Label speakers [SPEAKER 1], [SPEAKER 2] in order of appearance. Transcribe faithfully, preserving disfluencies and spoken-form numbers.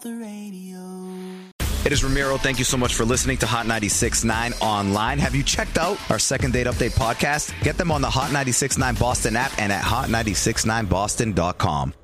[SPEAKER 1] the radio.
[SPEAKER 2] It is Ramiro. Thank you so much for listening to Hot ninety-six point nine online. Have you checked out our Second Date Update podcast? Get them on the Hot ninety-six point nine Boston app and at hot nine six nine boston dot com.